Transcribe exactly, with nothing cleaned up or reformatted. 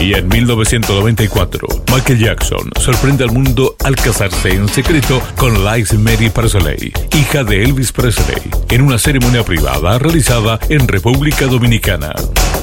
Y en mil novecientos noventa y cuatro, Michael Jackson sorprende al mundo al casarse en secreto con Liz Mary Presley, hija de Elvis Presley, en una ceremonia privada realizada en República Dominicana.